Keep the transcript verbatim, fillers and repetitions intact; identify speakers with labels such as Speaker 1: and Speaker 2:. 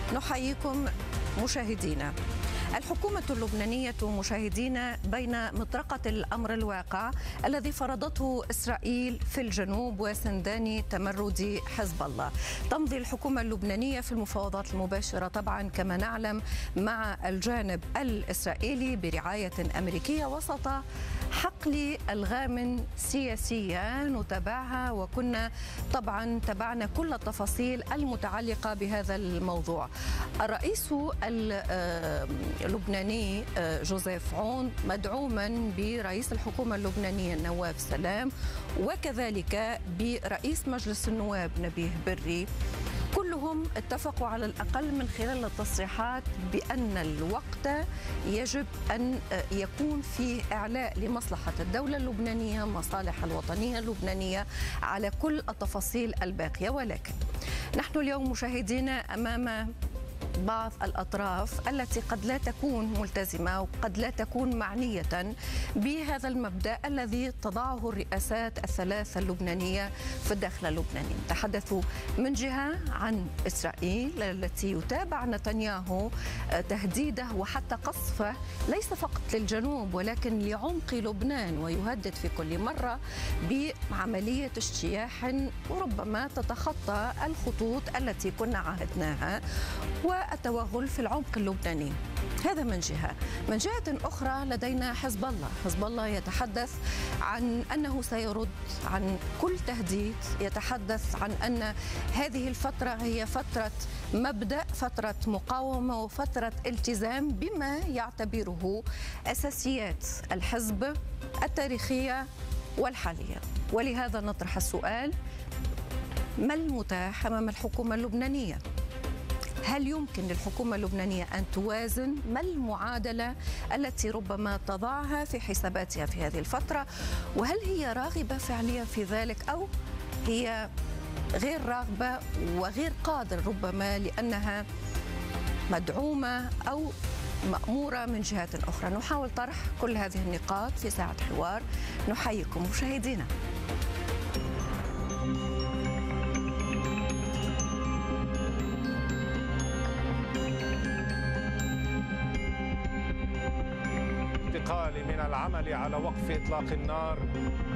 Speaker 1: نحييكم مشاهدينا. الحكومة اللبنانية مشاهدينا بين مطرقة الأمر الواقع الذي فرضته إسرائيل في الجنوب وسندان تمرد حزب الله. تمضي الحكومة اللبنانية في المفاوضات المباشرة طبعا كما نعلم مع الجانب الإسرائيلي برعاية أمريكية وسط حقل ألغام سياسية نتابعها، وكنا طبعا تابعنا كل التفاصيل المتعلقة بهذا الموضوع. الرئيس اللبناني جوزيف عون مدعوما برئيس الحكومة اللبنانية نواف سلام وكذلك برئيس مجلس النواب نبيه بري، كلهم اتفقوا على الأقل من خلال التصريحات بأن الوقت يجب أن يكون فيه إعلاء لمصلحة الدولة اللبنانية، مصالح الوطنية اللبنانية على كل التفاصيل الباقية. ولكن نحن اليوم مشاهدينا أمام بعض الأطراف التي قد لا تكون ملتزمة وقد لا تكون معنية بهذا المبدأ الذي تضعه الرئاسات الثلاث اللبنانية في الداخل اللبناني. نتحدث من جهة عن إسرائيل التي يتابع نتنياهو تهديده وحتى قصفه ليس فقط للجنوب ولكن لعمق لبنان، ويهدد في كل مرة بعملية اجتياح وربما تتخطى الخطوط التي كنا عاهدناها والتوغل في العمق اللبناني. هذا من جهة. من جهة أخرى لدينا حزب الله. حزب الله يتحدث عن أنه سيرد عن كل تهديد، يتحدث عن أن هذه الفترة هي فترة مبدأ، فترة مقاومة وفترة التزام بما يعتبره أساسيات الحزب التاريخية والحالية. ولهذا نطرح السؤال: ما المتاح أمام الحكومة اللبنانية؟ هل يمكن للحكومة اللبنانية أن توازن؟ ما المعادلة التي ربما تضعها في حساباتها في هذه الفترة؟ وهل هي راغبة فعليا في ذلك أو هي غير راغبة وغير قادرة ربما لأنها مدعومة أو مأمورة من جهات أخرى؟ نحاول طرح كل هذه النقاط في ساعة حوار. نحييكم مشاهدينا.
Speaker 2: من العمل على وقف إطلاق النار